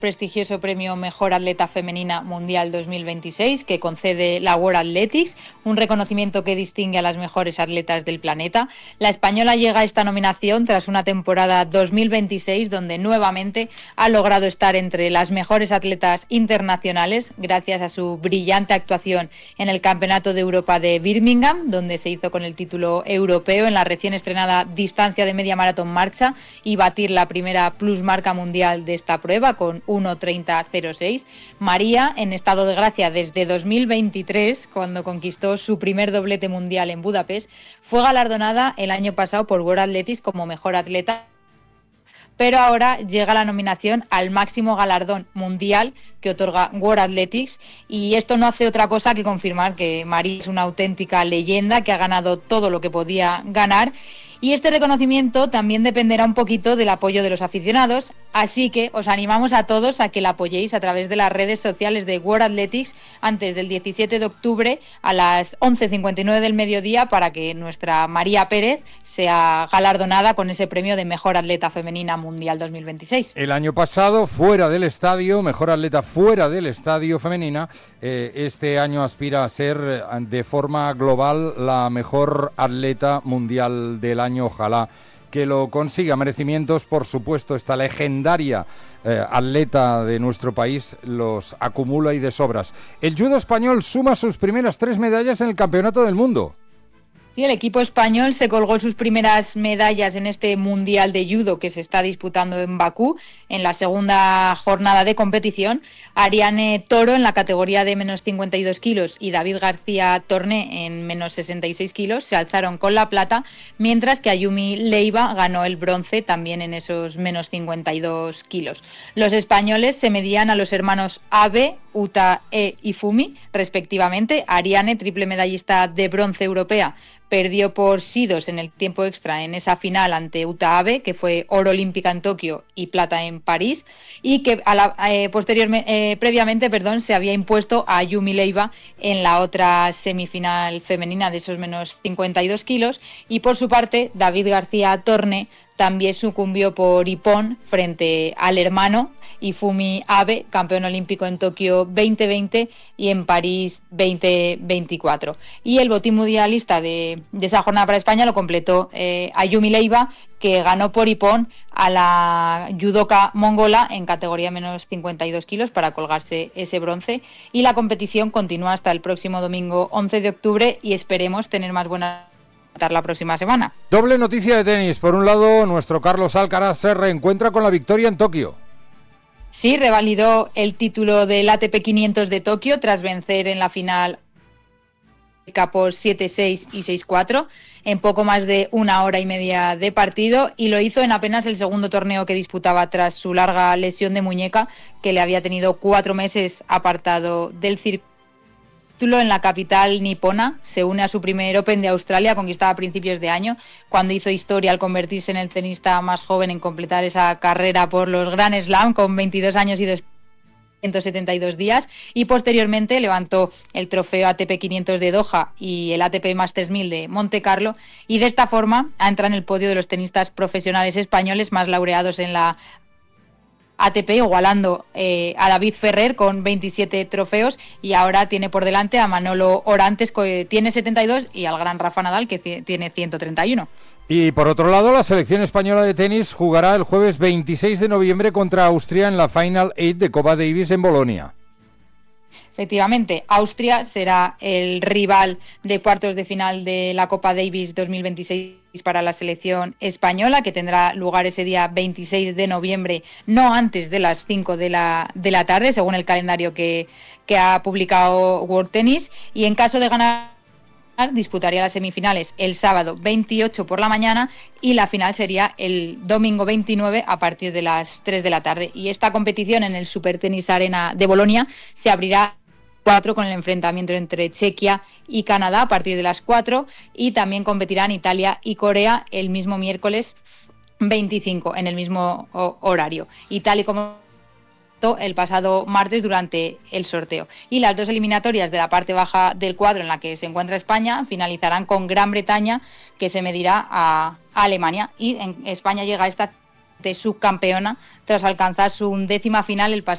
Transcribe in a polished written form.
prestigioso premio Mejor Atleta Femenina Mundial 2026 que concede la World Athletics, un reconocimiento que distingue a las mejores atletas del planeta. La española llega a esta nominación tras una temporada 2026 donde nuevamente ha logrado estar entre las mejores atletas internacionales gracias a su brillante actuación en el Campeonato de Europa de Birmingham, donde se hizo con el título europeo en la recién estrenada distancia de media maratón marcha y batir la primera plusmarca mundial de esta prueba con 1:30:06. María, en estado de gracia desde 2023, cuando conquistó su primer doblete mundial en Budapest, fue galardonada el año pasado por World Athletics como mejor atleta, pero ahora llega la nominación al máximo galardón mundial que otorga World Athletics, y esto no hace otra cosa que confirmar que María es una auténtica leyenda que ha ganado todo lo que podía ganar. Y este reconocimiento también dependerá un poquito del apoyo de los aficionados, así que os animamos a todos a que la apoyéis a través de las redes sociales de World Athletics antes del 17 de octubre a las 11:59 del mediodía para que nuestra María Pérez sea galardonada con ese premio de Mejor Atleta Femenina Mundial 2026. El año pasado, fuera del estadio, Mejor Atleta fuera del estadio femenina, este año aspira a ser de forma global la mejor atleta mundial del año. Ojalá que lo consiga. Merecimientos, por supuesto, esta legendaria atleta de nuestro país los acumula y de sobras. El judo español suma sus primeras 3 medallas en el Campeonato del Mundo. Sí, el equipo español se colgó sus primeras medallas en este Mundial de Judo que se está disputando en Bakú en la segunda jornada de competición. Ariane Toro en la categoría de menos 52 kilos y David García Torné en menos 66 kilos se alzaron con la plata, mientras que Ayumi Leiva ganó el bronce también en esos menos 52 kilos. Los españoles se medían a los hermanos Abe, Uta y Fumi, respectivamente. Ariane, triple medallista de bronce europea, perdió por seedos en el tiempo extra en esa final ante Uta Abe, que fue oro olímpica en Tokio y plata en París, y que previamente se había impuesto a Ayumi Leiva en la otra semifinal femenina de esos menos 52 kilos. Y por su parte, David García Torné también sucumbió por ippon frente al hermano Ifumi Abe, campeón olímpico en Tokio 2020 y en París 2024. Y el botín mundialista de esa jornada para España lo completó Ayumi Leiva, que ganó por ippon a la judoka mongola en categoría menos 52 kilos para colgarse ese bronce. Y la competición continúa hasta el próximo domingo 11 de octubre y esperemos tener más buenas la próxima semana. Doble noticia de tenis. Por un lado, nuestro Carlos Alcaraz se reencuentra con la victoria en Tokio. Sí, revalidó el título del ATP 500 de Tokio tras vencer en la final por 7-6 y 6-4 en poco más de una hora y media de partido, y lo hizo en apenas el segundo torneo que disputaba tras su larga lesión de muñeca que le había tenido 4 meses apartado del circuito. En la capital nipona, se une a su primer Open de Australia, conquistado a principios de año, cuando hizo historia al convertirse en el tenista más joven en completar esa carrera por los Grand Slam con 22 años y 272 días, y posteriormente levantó el trofeo ATP 500 de Doha y el ATP Masters 1000 de Monte Carlo, y de esta forma entra en el podio de los tenistas profesionales españoles más laureados en la ATP, igualando a David Ferrer con 27 trofeos, y ahora tiene por delante a Manolo Orantes, que tiene 72, y al gran Rafa Nadal, que tiene 131. Y por otro lado, la selección española de tenis jugará el jueves 26 de noviembre contra Austria en la Final 8 de Copa Davis en Bolonia. Efectivamente, Austria será el rival de cuartos de final de la Copa Davis 2026 para la selección española, que tendrá lugar ese día 26 de noviembre, no antes de las 5 de la tarde, según el calendario que ha publicado World Tennis. Y en caso de ganar, disputaría las semifinales el sábado 28 por la mañana y la final sería el domingo 29 a partir de las 3 de la tarde. Y esta competición en el Super Tenis Arena de Bolonia se abrirá 4 con el enfrentamiento entre Chequia y Canadá a partir de las 4, y también competirán Italia y Corea el mismo miércoles 25 en el mismo horario, y tal y como el pasado martes durante el sorteo. Y las dos eliminatorias de la parte baja del cuadro en la que se encuentra España finalizarán con Gran Bretaña, que se medirá a Alemania, y en España llega esta de subcampeona tras alcanzar su 10ª final el pasado